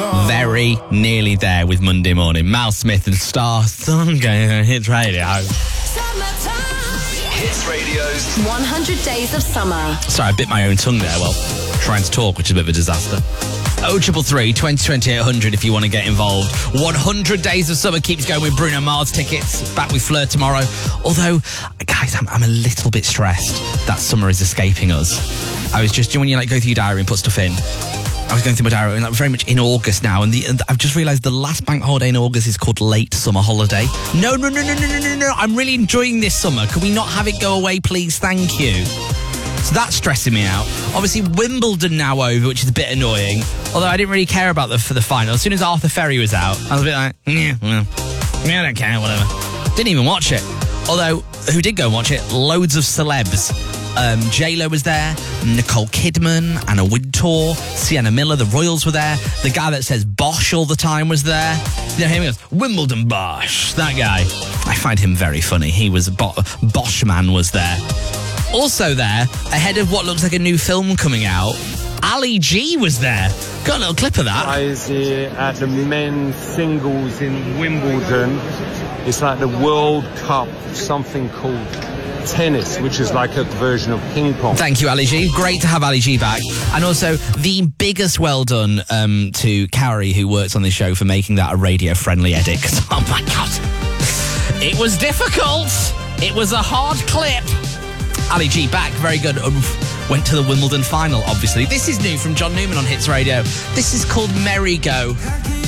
Very nearly there with Monday Morning. Mal Smith and Star Sun going on Hits Radio. Hits Radio's 100 Days of Summer. Sorry, I bit my own tongue there while trying to talk, which is a bit of a disaster. 0333 20 800 if you want to get involved. 100 Days of Summer keeps going with Bruno Mars tickets. Back with Fleur tomorrow. Although, guys, I'm a little bit stressed that summer is escaping us. I was just, when you like go through your diary and put stuff in, I was going through my diary and like very much in August now, and I've just realised the last bank holiday in August is called late summer holiday. No. I'm really enjoying this summer. Can we not have it go away, please? Thank you. So that's stressing me out. Obviously, Wimbledon now over, which is a bit annoying. Although I didn't really care about for the final. As soon as Arthur Ferry was out, I was a bit like, I don't care, whatever. Didn't even watch it. Although, who did go and watch it? Loads of celebs. J-Lo was there, Nicole Kidman, Anna Wintour, Sienna Miller, the Royals were there. The guy that says Bosch all the time was there. You know, he goes, Wimbledon Bosch. That guy. I find him very funny. He was, Bosch man was there. Also there, ahead of what looks like a new film coming out, Ali G was there. Got a little clip of that. I was here at the men's singles in Wimbledon. It's like the World Cup, something called tennis, which is like a version of ping pong. Thank you, Ali G. Great to have Ali G back. And also, the biggest well done to Carrie, who works on this show, for making that a radio-friendly edit. Because, oh my God, it was difficult. It was a hard clip. Ali G back, very good. Went to the Wimbledon final, obviously. This is new from John Newman on Hits Radio. This is called Merry Go.